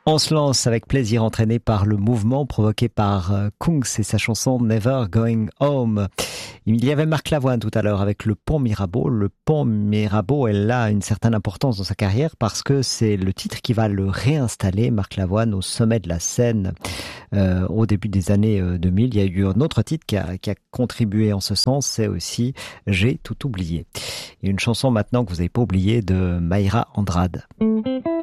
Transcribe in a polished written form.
On se lance avec plaisir, entraîné par le mouvement provoqué par Kungs et sa chanson Never Going Home. Il y avait Marc Lavoine tout à l'heure avec le pont Mirabeau. Le pont Mirabeau, elle a une certaine importance dans sa carrière parce que c'est le titre qui va le réinstaller, Marc Lavoine, au sommet de la scène au début des années 2000. Il y a eu un autre titre qui a contribué en ce sens, c'est aussi J'ai tout oublié. Il y a une chanson maintenant que vous n'avez pas oubliée de Mayra Andrade.